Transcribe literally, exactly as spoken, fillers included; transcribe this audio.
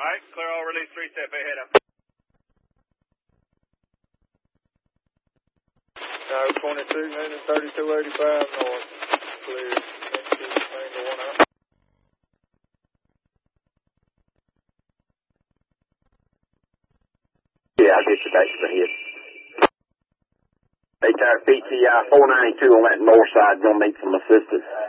right, clear all release three step ahead up. Tower twenty-two, moving thirty-two eighty-five north. Clear. Angle one out. Yeah, I'll get you back to the head. Hey, Tower P T I four ninety-two on that north side, gonna need some assistance.